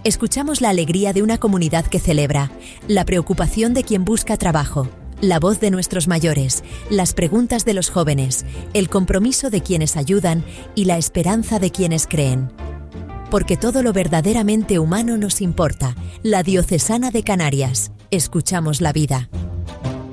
Escuchamos la alegría de una comunidad que celebra, la preocupación de quien busca trabajo, la voz de nuestros mayores, las preguntas de los jóvenes, el compromiso de quienes ayudan y la esperanza de quienes creen. Porque todo lo verdaderamente humano nos importa. La Diocesana de Canarias. Escuchamos la vida.